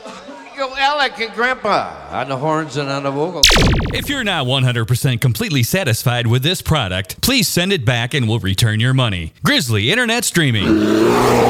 Yo, Alec and Grandpa on the horns and on the vocals. If you're not 100% completely satisfied with this product, please send it back and we'll return your money. Grizzly Internet Streaming.